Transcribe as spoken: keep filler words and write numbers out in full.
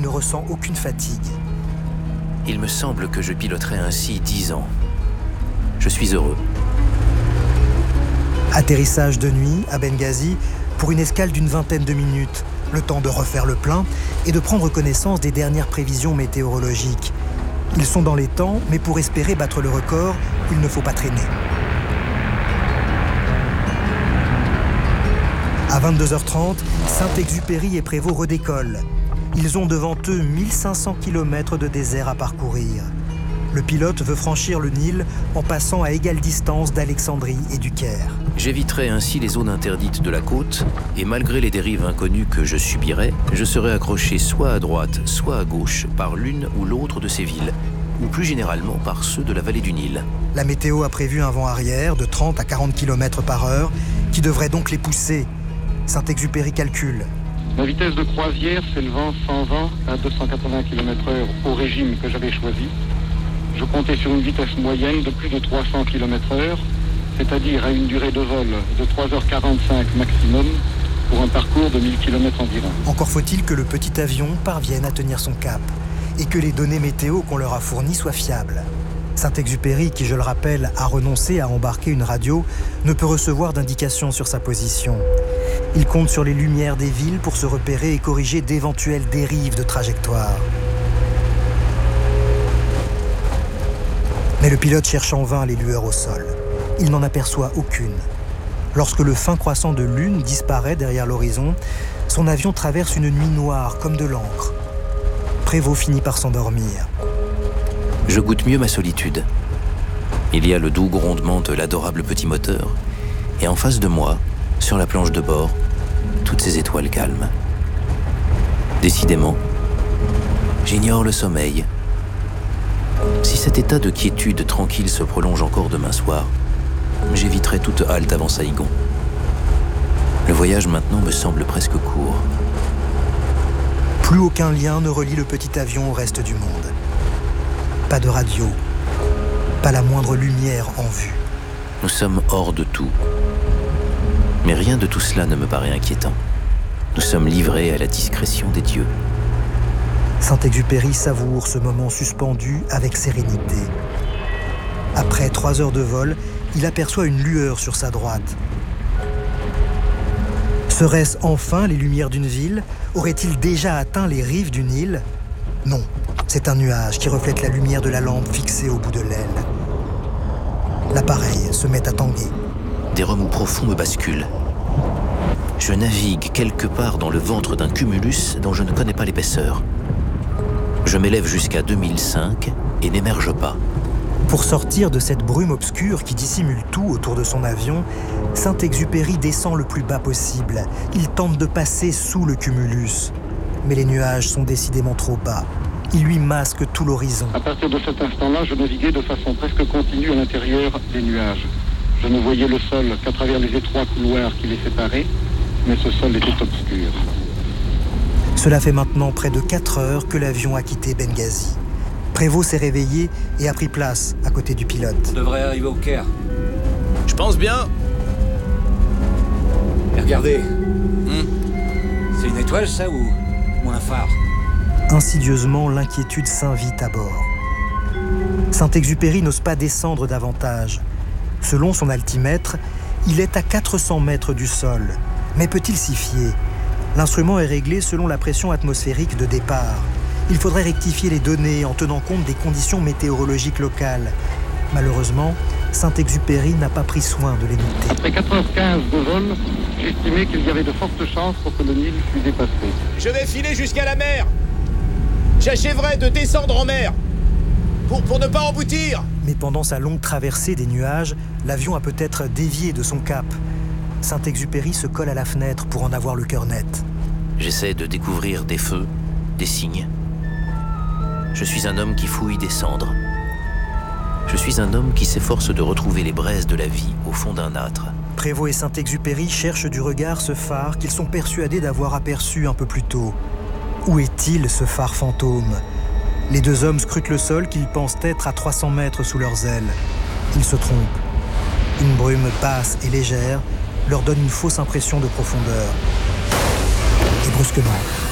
ne ressent aucune fatigue. Il me semble que je piloterai ainsi dix ans. Je suis heureux. Atterrissage de nuit à Benghazi pour une escale d'une vingtaine de minutes. Le temps de refaire le plein et de prendre connaissance des dernières prévisions météorologiques. Ils sont dans les temps, mais pour espérer battre le record, il ne faut pas traîner. À vingt-deux heures trente, Saint-Exupéry et Prévost redécollent. Ils ont devant eux mille cinq cents kilomètres de désert à parcourir. Le pilote veut franchir le Nil en passant à égale distance d'Alexandrie et du Caire. J'éviterai ainsi les zones interdites de la côte, et malgré les dérives inconnues que je subirai, je serai accroché soit à droite, soit à gauche, par l'une ou l'autre de ces villes, ou plus généralement par ceux de la vallée du Nil. La météo a prévu un vent arrière de trente à quarante kilomètres par heure, qui devrait donc les pousser. Saint-Exupéry calcule. Ma vitesse de croisière s'élevant sans vent à deux cent quatre-vingts kilomètres heure au régime que j'avais choisi. Je comptais sur une vitesse moyenne de plus de trois cents kilomètres heure, c'est-à-dire à une durée de vol de trois heures quarante-cinq maximum pour un parcours de mille kilomètres environ. Encore faut-il que le petit avion parvienne à tenir son cap et que les données météo qu'on leur a fournies soient fiables. Saint-Exupéry, qui je le rappelle a renoncé à embarquer une radio, ne peut recevoir d'indications sur sa position. Il compte sur les lumières des villes pour se repérer et corriger d'éventuelles dérives de trajectoire. Mais le pilote cherche en vain les lueurs au sol. Il n'en aperçoit aucune. Lorsque le fin croissant de lune disparaît derrière l'horizon, son avion traverse une nuit noire comme de l'encre. Prévost finit par s'endormir. Je goûte mieux ma solitude. Il y a le doux grondement de l'adorable petit moteur, et en face de moi, sur la planche de bord, toutes ces étoiles calmes. Décidément, j'ignore le sommeil. Si cet état de quiétude tranquille se prolonge encore demain soir, j'éviterai toute halte avant Saïgon. Le voyage maintenant me semble presque court. Plus aucun lien ne relie le petit avion au reste du monde. Pas de radio, pas la moindre lumière en vue. Nous sommes hors de tout. Mais rien de tout cela ne me paraît inquiétant. Nous sommes livrés à la discrétion des dieux. Saint-Exupéry savoure ce moment suspendu avec sérénité. Après trois heures de vol, il aperçoit une lueur sur sa droite. Seraient-ce enfin les lumières d'une ville? Aurait-il déjà atteint les rives du Nil? Non, c'est un nuage qui reflète la lumière de la lampe fixée au bout de l'aile. L'appareil se met à tanguer. Des remous profonds me basculent. Je navigue quelque part dans le ventre d'un cumulus dont je ne connais pas l'épaisseur. Je m'élève jusqu'à deux mille cinq et n'émerge pas. Pour sortir de cette brume obscure qui dissimule tout autour de son avion, Saint-Exupéry descend le plus bas possible. Il tente de passer sous le cumulus. Mais les nuages sont décidément trop bas. Ils lui masquent tout l'horizon. À partir de cet instant-là, je naviguais de façon presque continue à l'intérieur des nuages. Je ne voyais le sol qu'à travers les étroits couloirs qui les séparaient, mais ce sol était obscur. Cela fait maintenant près de quatre heures que l'avion a quitté Benghazi. Prévost s'est réveillé et a pris place à côté du pilote. On devrait arriver au Caire. Je pense bien. Et regardez. Hmm. C'est une étoile, ça, ou, ou un phare? Insidieusement, l'inquiétude s'invite à bord. Saint-Exupéry n'ose pas descendre davantage. Selon son altimètre, il est à quatre cents mètres du sol. Mais peut-il s'y fier? L'instrument est réglé selon la pression atmosphérique de départ. Il faudrait rectifier les données en tenant compte des conditions météorologiques locales. Malheureusement, Saint-Exupéry n'a pas pris soin de les noter. Après quatre heures quinze de vol, j'estimais qu'il y avait de fortes chances pour que le Nil fût dépassé. Je vais filer jusqu'à la mer. J'achèverai de descendre en mer. Pour, pour ne pas emboutir. Mais pendant sa longue traversée des nuages, l'avion a peut-être dévié de son cap. Saint-Exupéry se colle à la fenêtre pour en avoir le cœur net. J'essaie de découvrir des feux, des signes. Je suis un homme qui fouille des cendres. Je suis un homme qui s'efforce de retrouver les braises de la vie au fond d'un âtre. Prévost et Saint-Exupéry cherchent du regard ce phare qu'ils sont persuadés d'avoir aperçu un peu plus tôt. Où est-il, ce phare fantôme? Les deux hommes scrutent le sol qu'ils pensent être à trois cents mètres sous leurs ailes. Ils se trompent. Une brume basse et légère leur donne une fausse impression de profondeur. Et brusquement,